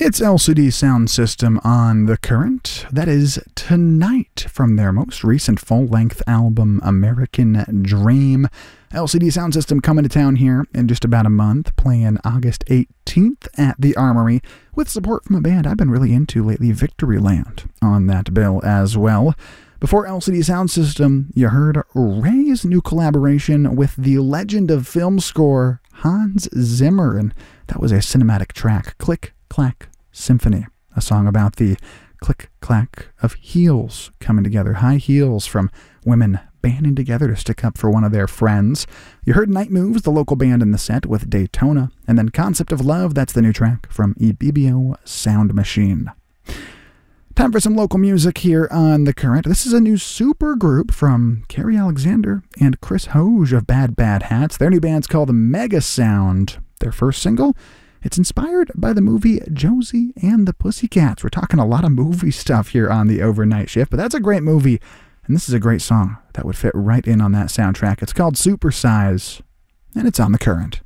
It's LCD Sound System on The Current. That is Tonight from their most recent full-length album, American Dream. LCD Sound System coming to town here in just about a month, playing August 18th at the Armory, with support from a band I've been really into lately, Victoryland, on that bill as well. Before LCD Sound System, you heard Ray's new collaboration with the legend of film score, Hans Zimmer, and that was a cinematic track, Click, Clack, Symphony, a song about the click-clack of heels coming together, high heels from women banding together to stick up for one of their friends. You heard Night Moves, the local band in the set, with Daytona, and then Concept of Love, that's the new track from Ibibio Sound Machine. Time for some local music here on The Current. This is a new super group from Carrie Alexander and Chris Hoge of Bad Bad Hats. Their new band's called Mega Sound. Their first single, it's inspired by the movie Josie and the Pussycats. We're talking a lot of movie stuff here on the Overnight Shift, but that's a great movie, and this is a great song that would fit right in on that soundtrack. It's called Super Size, and it's on The Current.